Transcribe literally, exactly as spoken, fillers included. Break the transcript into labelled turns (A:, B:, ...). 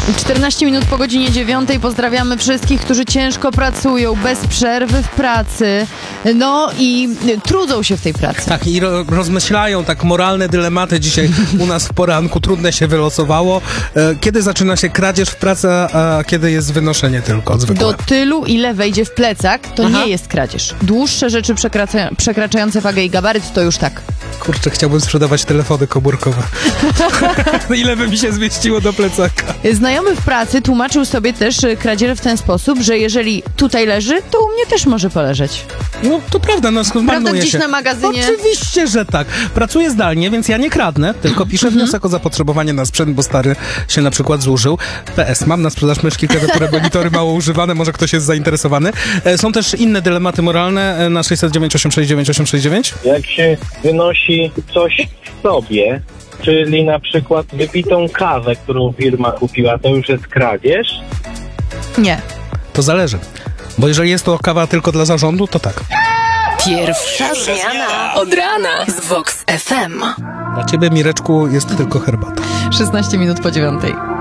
A: czternaście minut po godzinie dziewiątej. Pozdrawiamy wszystkich, którzy ciężko pracują, bez przerwy w pracy, no i trudzą się w tej pracy.
B: Tak, i ro- rozmyślają tak moralne dylematy dzisiaj u nas w poranku. Trudne się wylosowało. E, kiedy zaczyna się kradzież w pracy, a kiedy jest wynoszenie tylko zwykłe?
A: Do tylu, ile wejdzie w plecak, to
B: Aha.
A: nie jest kradzież. Dłuższe rzeczy przekracza- przekraczające wagę i gabaryt, to już tak.
B: Kurczę, chciałbym sprzedawać telefony komórkowe. Ile by mi się zmieściło do plecaka?
A: Znajomy w pracy tłumaczył sobie też kradzież w ten sposób, że jeżeli tutaj leży, to u mnie też może poleżeć.
B: No to prawda, no
A: Prawda,
B: marnuje
A: gdzieś
B: się.
A: na magazynie?
B: Oczywiście, że tak. Pracuję zdalnie, więc ja nie kradnę, tylko piszę
A: Mhm.
B: wniosek o zapotrzebowanie na sprzęt, bo stary się na przykład zużył. P S. Mam na sprzedaż myszki, klawiatury, monitory mało używane, może ktoś jest zainteresowany. E, Są też inne dylematy moralne e, na sześćset dziewięć osiem sześć dziewięć osiem sześć dziewięć.
C: Jak się wynosi coś w sobie, czyli na przykład wypitą kawę, którą firma kupiła, to już jest kradzież?
A: Nie.
B: To zależy. Bo jeżeli jest to kawa tylko dla zarządu, to tak.
D: Pierwsza zmiana od rana z Vox F M.
B: Dla ciebie, Mireczku, jest tylko herbata.
A: szesnaście minut po dziewiątej.